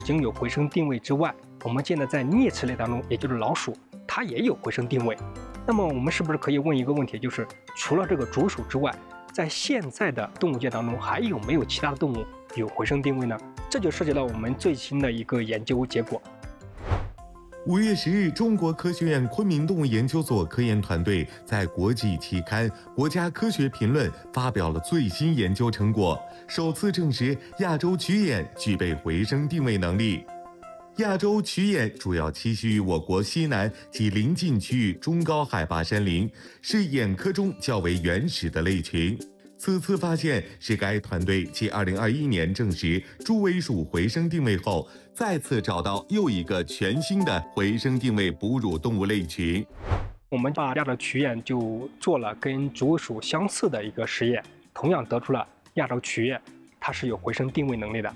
仅有回声定位之外，我们现在在啮齿类当中，也就是老鼠，它也有回声定位。那么我们是不是可以问一个问题，就是除了这个竹鼠之外，在现在的动物界当中，还有没有其他的动物有回声定位呢？这就涉及到我们最新的一个研究结果。 5月10日，中国科学院昆明动物研究所科研团队在国际期刊《国家科学评论》发表了最新研究成果，首次证实亚洲曲眼具备回声定位能力。亚洲曲眼主要栖息于我国西南及邻近区域中高海拔山林，是眼科中较为原始的类群。此次发现是该团队继2021年证实猪尾鼠回声定位后，再次找到又一个全新的回声定位哺乳动物类群。 我们把亚洲曲眼就做了跟竹尾鼠相似的一个实验，同样得出了亚洲曲眼它是有回声定位能力的。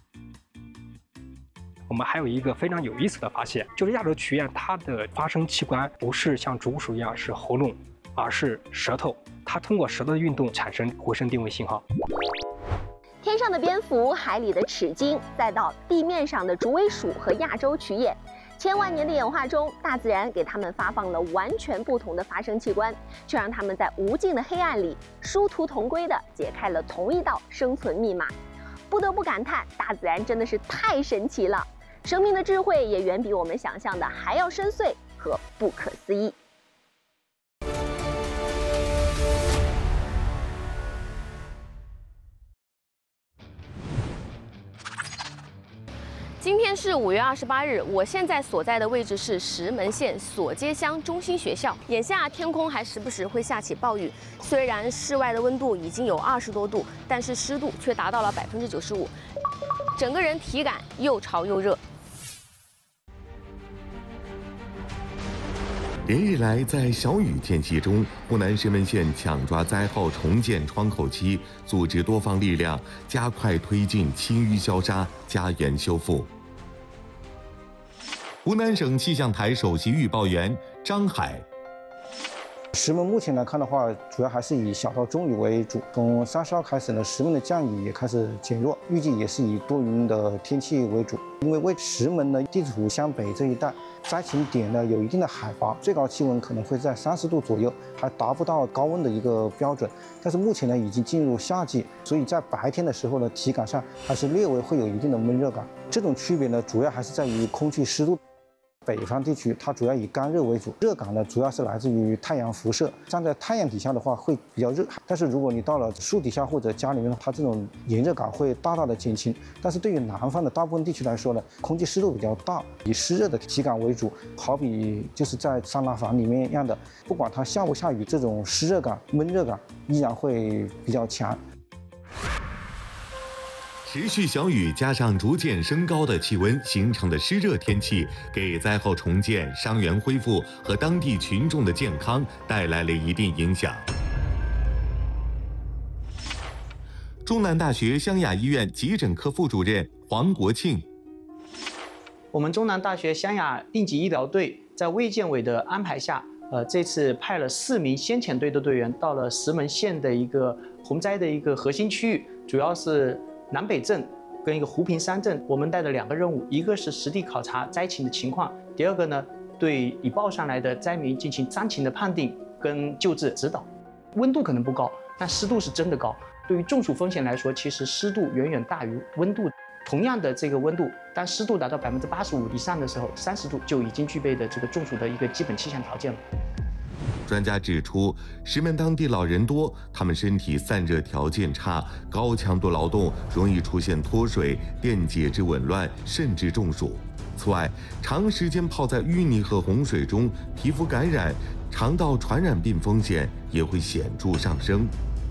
我们还有一个非常有意思的发现，就是亚洲曲眼它的发声器官不是像竹鼠一样是喉咙，而是舌头，它通过舌头的运动产生回声定位信号。 天上的蝙蝠，海里的齿鲸，再到地面上的竹尾鼠和亚洲曲眼，千万年的演化中，大自然给它们发放了完全不同的发声器官，却让它们在无尽的黑暗里殊途同归地解开了同一道生存密码。不得不感叹，大自然真的是太神奇了。生命的智慧也远比我们想象的还要深邃和不可思议。今天是5月28日，我现在所在的位置是石门县索街乡中心学校。眼下天空还时不时会下起暴雨，虽然室外的温度已经有20多度，但是湿度却达到了95%，整个人体感又潮又热。 连日来，在小雨天气中，湖南石门县抢抓灾后重建窗口期，组织多方力量，加快推进清淤消杀、家园修复。湖南省气象台首席预报员张海。 石门目前来看的话，主要还是以小到中雨为主。从30号开始呢，石门的降雨也开始减弱，预计也是以多云的天气为主。因为石门呢地处湘北这一带，灾情点呢有一定的海拔，最高气温可能会在30度左右，还达不到高温的一个标准。但是目前呢已经进入夏季，所以在白天的时候呢，体感上还是略微会有一定的闷热感。这种区别呢，主要还是在于空气湿度。北方地区它主要以干热为主，热感呢主要是来自于太阳辐射。站在太阳底下的话会比较热，但是如果你到了树底下或者家里面，它这种炎热感会大大的减轻。但是对于南方的大部分地区来说呢，空气湿度比较大，以湿热的体感为主，好比就是在桑拿房里面一样的，不管它下不下雨，这种湿热感、闷热感依然会比较强。 持续小雨加上逐渐升高的气温形成的湿热天气，给灾后重建、伤员恢复和当地群众的健康带来了一定影响。中南大学湘雅医院急诊科副主任黄国庆。 我们中南大学湘雅应急医疗队在卫健委的安排下，这次派了4名先遣队的队员到了石门县的一个洪灾的一个核心区域，主要是南北镇跟一个湖坪山镇。我们带的2个任务，一个是实地考察灾情的情况，第二个呢，对已报上来的灾民进行灾情的判定跟救治指导。温度可能不高，但湿度是真的高。对于中暑风险来说，其实湿度远远大于温度。同样的这个温度，当湿度达到85%以上的时候，30度就已经具备的这个中暑的一个基本气象条件了。 专家指出，石门当地老人多，他们身体散热条件差，高强度劳动容易出现脱水、电解质紊乱，甚至中暑。此外，长时间泡在淤泥和洪水中，皮肤感染、肠道传染病风险也会显著上升。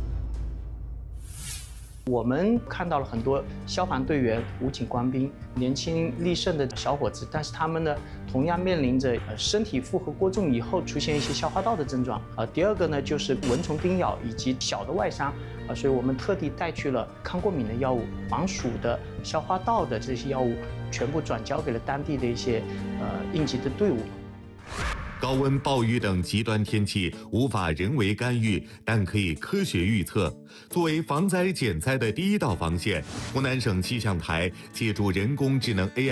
我们看到了很多消防队员、武警官兵、年轻力盛的小伙子，但是他们呢，同样面临着身体负荷过重以后出现一些消化道的症状。第二个呢，就是蚊虫叮咬以及小的外伤。所以我们特地带去了抗过敏的药物、防暑的、消化道的这些药物，全部转交给了当地的一些应急的队伍。 高温、暴雨等极端天气无法人为干预，但可以科学预测。作为防灾减灾的第一道防线，湖南省气象台借助人工智能 AI